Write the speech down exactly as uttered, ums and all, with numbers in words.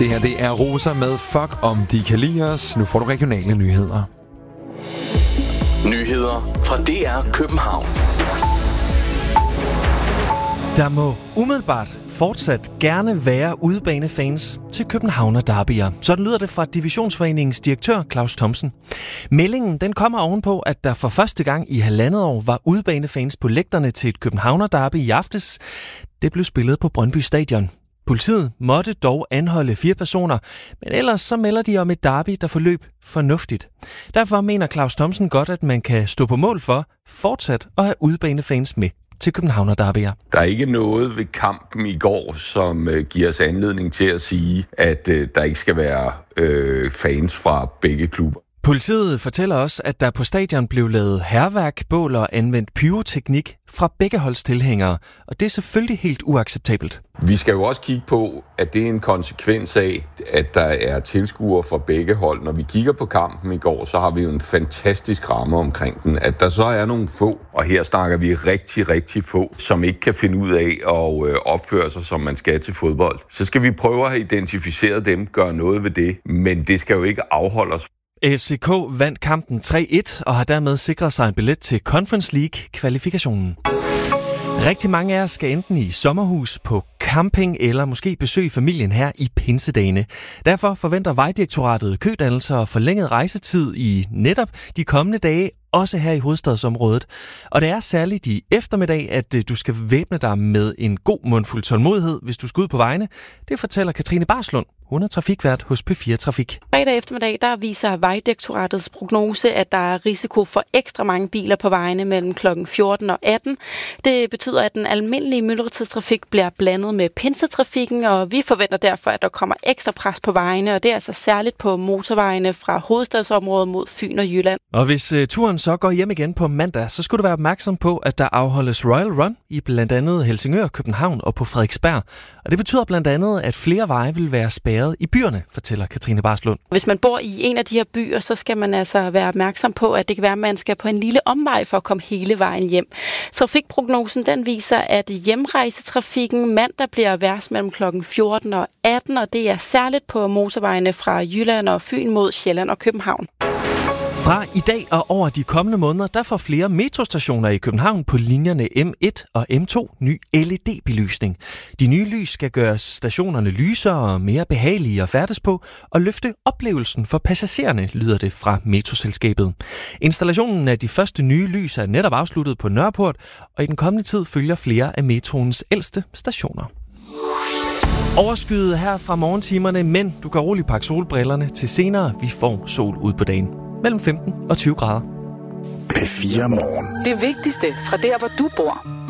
Det her, det er Rosa med Fuck om de kan lide os. Nu får du regionale nyheder. Nyheder fra D R København. Der må umiddelbart fortsat gerne være udebanefans til Københavner derbyer. Sådan lyder det fra Divisionsforeningens direktør Claus Thomsen. Meldingen den kommer ovenpå, at der for første gang i halvandet år var udebanefans på lægterne til et Københavner derby i aftes. Det blev spillet på Brøndby Stadion. Politiet måtte dog anholde fire personer, men ellers så melder de om et derby, der forløb fornuftigt. Derfor mener Claus Thomsen godt, at man kan stå på mål for fortsat at have udebanefans med til Københavner derbyer. Der er ikke noget ved kampen i går, som øh, giver os anledning til at sige, at øh, der ikke skal være øh, fans fra begge klubber. Politiet fortæller også, at der på stadion blev lavet hærværk, bål og anvendt pyroteknik fra begge holds tilhængere, og det er selvfølgelig helt uacceptabelt. Vi skal jo også kigge på, at det er en konsekvens af, at der er tilskuere fra begge hold. Når vi kigger på kampen i går, så har vi jo en fantastisk ramme omkring den. At der så er nogle få, og her snakker vi rigtig, rigtig få, som ikke kan finde ud af at opføre sig, som man skal til fodbold. Så skal vi prøve at have identificeret dem, gøre noget ved det, men det skal jo ikke afholde os. F C K vandt kampen tre et og har dermed sikret sig en billet til Conference League-kvalifikationen. Rigtig mange af os skal enten i sommerhus, på camping eller måske besøge familien her i pinsedagene. Derfor forventer Vejdirektoratet kødannelser og forlænget rejsetid i netop de kommende dage, også her i hovedstadsområdet. Og det er særligt i eftermiddag, at du skal væbne dig med en god mundfuld tålmodighed, hvis du skal ud på vejene. Det fortæller Katrine Barslund. Hun er trafikvært hos P fire Trafik. Fredag eftermiddag der viser Vejdirektoratets prognose, at der er risiko for ekstra mange biler på vejene mellem klokken fjorten og atten. Det betyder, at den almindelige myldretidstrafik bliver blandet med pinsetrafikken, og vi forventer derfor, at der kommer ekstra pres på vejene, og det er altså særligt på motorvejene fra hovedstadsområdet mod Fyn og Jylland. Og hvis uh, turen så går hjem igen på mandag, så skulle du være opmærksom på, at der afholdes Royal Run i blandt andet Helsingør, København og på Frederiksberg. Og det betyder blandt andet, at flere veje vil være spærret i byerne, fortæller Katrine Barslund. Hvis man bor i en af de her byer, så skal man altså være opmærksom på, at det kan være, at man skal på en lille omvej for at komme hele vejen hjem. Trafikprognosen den viser, at hjemrejsetrafikken mandag bliver værst mellem klokken fjorten og atten, og det er særligt på motorvejene fra Jylland og Fyn mod Sjælland og København. Fra i dag og over de kommende måneder, der får flere metrostationer i København på linjerne M et og M to ny L E D-belysning. De nye lys skal gøre stationerne lysere og mere behagelige at færdes på og løfte oplevelsen for passagererne, lyder det fra metroselskabet. Installationen af de første nye lys er netop afsluttet på Nørreport, og i den kommende tid følger flere af metroens ældste stationer. Overskyet her fra morgentimerne, men du kan roligt pakke solbrillerne til senere. Vi får sol ud på dagen. Mellem femten og tyve grader. P fire Morgen. Det vigtigste fra der, hvor du bor.